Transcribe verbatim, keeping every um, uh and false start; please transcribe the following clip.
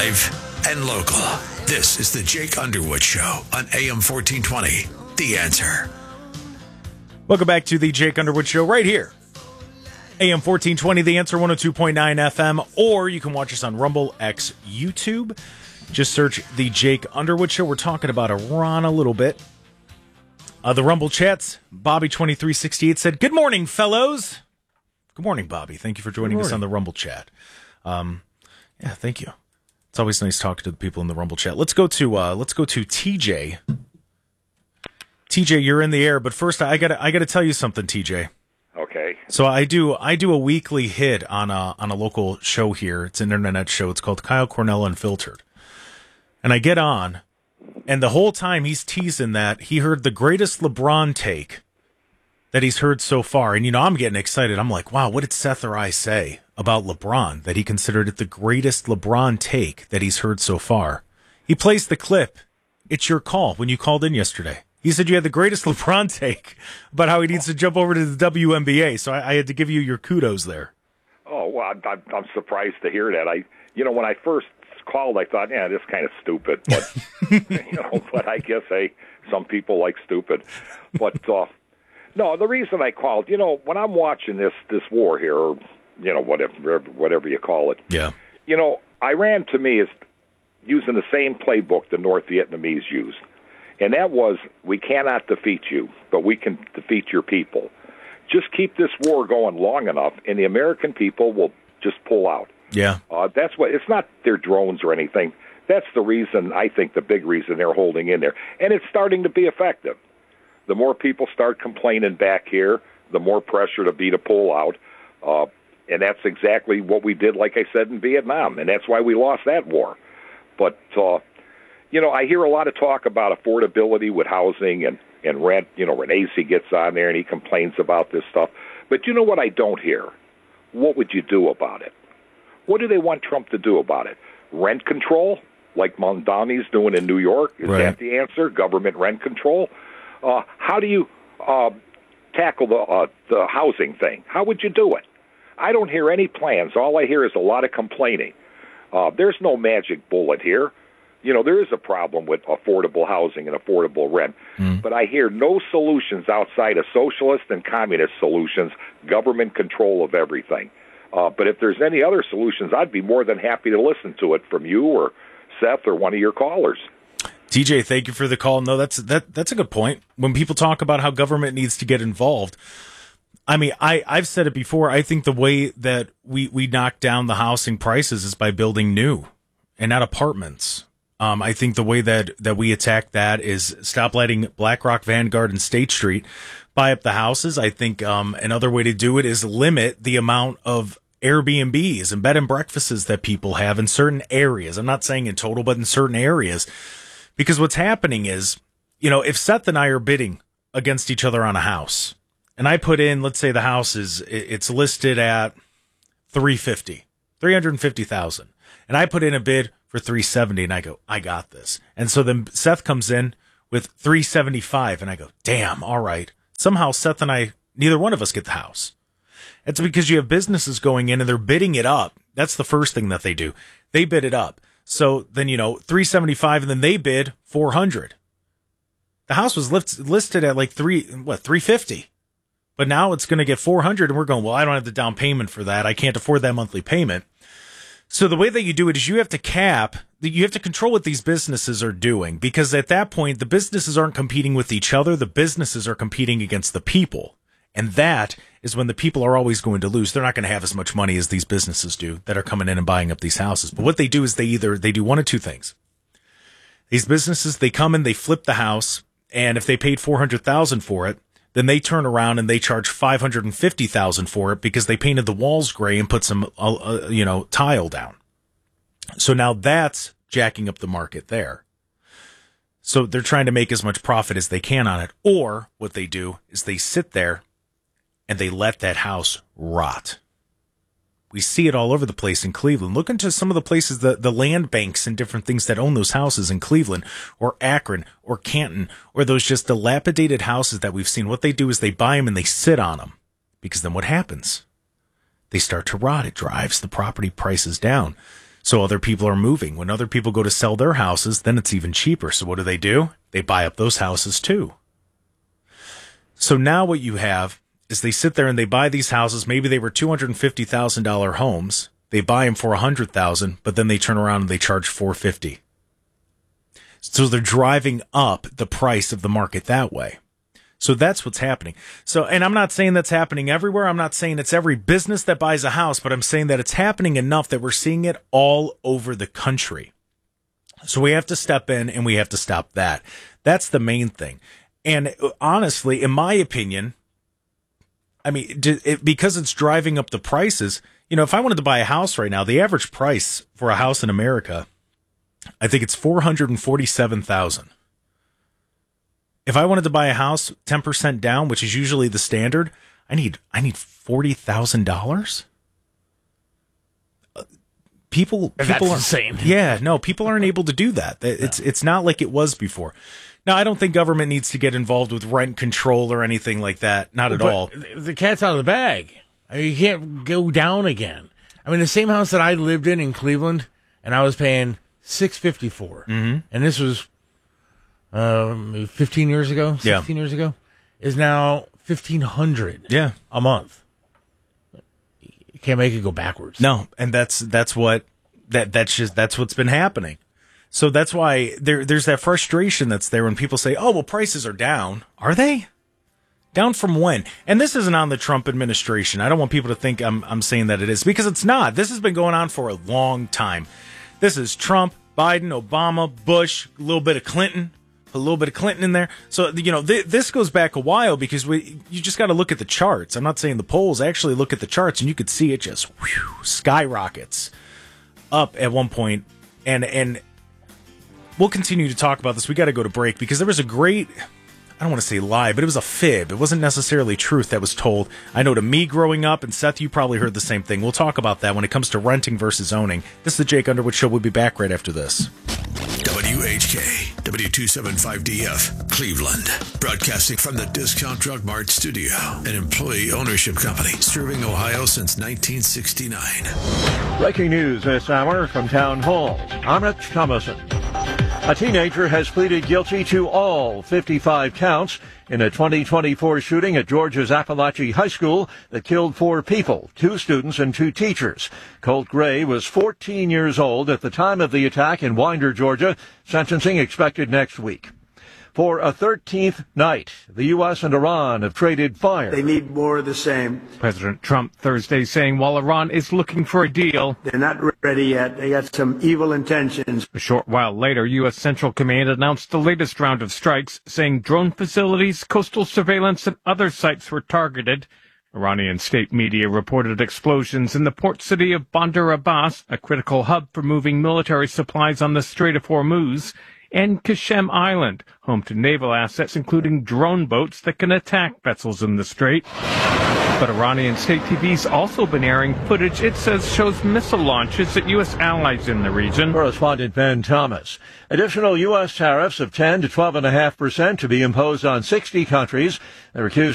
Live and local. This is the Jake Underwood Show on A M fourteen twenty. The Answer. Welcome back to the Jake Underwood Show right here. A M fourteen twenty, The Answer, one oh two point nine F M, or you can watch us on Rumble X YouTube. Just search the Jake Underwood Show. We're talking about Iran a little bit. Uh, the Rumble chats, Bobby twenty-three sixty-eight said, "Good morning, fellows." Good morning, Bobby. Thank you for joining us on the Rumble chat. Um, yeah, thank you. It's always nice talking to the people in the Rumble chat. Let's go to uh, let's go to T J. T J, you're in the air, but first I gotta I gotta tell you something, T J. Okay. So I do I do a weekly hit on a on a local show here. It's an internet show. It's called Kyle Cornell Unfiltered. And I get on, and the whole time he's teasing that he heard the greatest LeBron take that he's heard so far. And, you know, I'm getting excited. I'm like, wow, what did Seth or I say about LeBron, that he considered it the greatest LeBron take that he's heard so far? He plays the clip. It's your call when you called in yesterday. He said you had the greatest LeBron take about how he needs to jump over to the W N B A. So I, I had to give you your kudos there. Oh, well, I'm, I'm surprised to hear that. I, you know, when I first called, I thought, yeah, this is kind of stupid. But, you know, but I guess, hey, some people like stupid. But, uh, no, the reason I called, you know, when I'm watching this this war here, or, you know, whatever whatever you call it, yeah, you know, Iran to me is using the same playbook the North Vietnamese used, and that was, we cannot defeat you, but we can defeat your people. Just keep this war going long enough, and the American people will just pull out. Yeah, uh, that's what. It's not their drones or anything. That's the reason. I think the big reason they're holding in there, and it's starting to be effective. The more people start complaining back here, the more pressure to be to pull out. Uh, and that's exactly what we did, like I said, in Vietnam. And that's why we lost that war. But, uh, you know, I hear a lot of talk about affordability with housing and, and rent. You know, Renacci gets on there and he complains about this stuff. But you know what I don't hear? What would you do about it? What do they want Trump to do about it? Rent control, like Mondani's doing in New York? Is right. that the answer? Government rent control? Uh, how do you uh, tackle the uh, the housing thing? How would you do it? I don't hear any plans. All I hear is a lot of complaining. Uh, there's no magic bullet here. You know, there is a problem with affordable housing and affordable rent, mm. but I hear no solutions outside of socialist and communist solutions, government control of everything. Uh, but if there's any other solutions, I'd be more than happy to listen to it from you or Seth or one of your callers. T J, thank you for the call. No, that's that that's a good point. When people talk about how government needs to get involved, I mean, I, I've said it before. I think the way that we, we knock down the housing prices is by building new and not apartments. Um, I think the way that, that we attack that is stop letting BlackRock, Vanguard, and State Street buy up the houses. I think um, another way to do it is limit the amount of Airbnbs and bed and breakfasts that people have in certain areas. I'm not saying in total, but in certain areas. Because what's happening is, you know, if Seth and I are bidding against each other on a house, and I put in, let's say the house is, it's listed at three fifty, three hundred fifty thousand, and I put in a bid for three seventy, and I go, I got this. And so then Seth comes in with three seventy-five, and I go, damn, all right. Somehow Seth and I, neither one of us get the house. It's because you have businesses going in and they're bidding it up. That's the first thing that they do. They bid it up. So then, you know, three seventy-five, and then they bid four hundred. The house was lift, listed at like three, what, three fifty. But now it's going to get four hundred, and we're going, well, I don't have the down payment for that. I can't afford that monthly payment. So the way that you do it is you have to cap, you have to control what these businesses are doing, because at that point, the businesses aren't competing with each other. The businesses are competing against the people. And that is when the people are always going to lose. They're not going to have as much money as these businesses do that are coming in and buying up these houses. But what they do is they either, they do one of two things. These businesses, they come in, they flip the house, and if they paid four hundred thousand dollars for it, then they turn around and they charge five hundred fifty thousand dollars for it because they painted the walls gray and put some, uh, uh, you know, tile down. So now that's jacking up the market there. So they're trying to make as much profit as they can on it. Or what they do is they sit there and they let that house rot. We see it all over the place in Cleveland. Look into some of the places, the, the land banks and different things that own those houses in Cleveland or Akron or Canton, or those just dilapidated houses that we've seen. What they do is they buy them and they sit on them, because then what happens? They start to rot. It drives the property prices down. So other people are moving. When other people go to sell their houses, then it's even cheaper. So what do they do? They buy up those houses too. So now what you have is they sit there and they buy these houses. Maybe they were two hundred fifty thousand dollars homes. They buy them for one hundred thousand dollars, but then they turn around and they charge four hundred fifty thousand dollars. So they're driving up the price of the market that way. So that's what's happening. So, and I'm not saying that's happening everywhere. I'm not saying it's every business that buys a house, but I'm saying that it's happening enough that we're seeing it all over the country. So we have to step in and we have to stop that. That's the main thing. And honestly, in my opinion, I mean, it, because it's driving up the prices, you know, if I wanted to buy a house right now, the average price for a house in America, I think it's four hundred forty-seven thousand dollars. If I wanted to buy a house ten percent down, which is usually the standard, I need I need forty thousand dollars. People, That's people are insane. Yeah, no, people aren't able to do that. It's no. It's not like it was before. Now, I don't think government needs to get involved with rent control or anything like that. Not at but all. The cat's out of the bag. I mean, you can't go down again. I mean, the same house that I lived in in Cleveland, and I was paying six fifty for, mm-hmm. and this was um, fifteen years ago, sixteen yeah. years ago, is now fifteen hundred. Yeah, a month. You can't make it go backwards. No, and that's that's what that that's just that's what's been happening. So that's why there there's that frustration that's there when people say, "Oh, well, prices are down." Are they? Down from when? And this isn't on the Trump administration. I don't want people to think I'm I'm saying that it is, because it's not. This has been going on for a long time. This is Trump, Biden, Obama, Bush, a little bit of Clinton, a little bit of Clinton in there. So, you know, th- this goes back a while, because we you just got to look at the charts. I'm not saying the polls. Actually look at the charts, and you could see it just whew, skyrockets up at one point. And, and we'll continue to talk about this. We got to go to break, because there was a great... I don't want to say lie, but it was a fib. It wasn't necessarily truth that was told. I know to me growing up, and Seth, you probably heard the same thing. We'll talk about that when it comes to renting versus owning. This is the Jake Underwood Show. We'll be back right after this. W H K, W two seventy-five D F, Cleveland. Broadcasting from the Discount Drug Mart studio, an employee ownership company serving Ohio since nineteen sixty-nine. Breaking news this hour from Town Hall. I'm Rich Thomason. A teenager has pleaded guilty to all fifty-five counts in a twenty twenty-four shooting at Georgia's Appalachia High School that killed four people, two students and two teachers. Colt Gray was fourteen years old at the time of the attack in Winder, Georgia. Sentencing expected next week. For a thirteenth night, the U S and Iran have traded fire. They need more of the same. President Trump Thursday saying while Iran is looking for a deal, they're not ready yet. They got some evil intentions. A short while later, U S Central Command announced the latest round of strikes, saying drone facilities, coastal surveillance, and other sites were targeted. Iranian state media reported explosions in the port city of Bandar Abbas, a critical hub for moving military supplies on the Strait of Hormuz, and Qasem Island, home to naval assets including drone boats that can attack vessels in the strait. But Iranian state T V's also been airing footage it says shows missile launches at U S allies in the region. Correspondent Ben Thomas. Additional U S tariffs of ten to twelve point five percent to be imposed on sixty countries. They're accused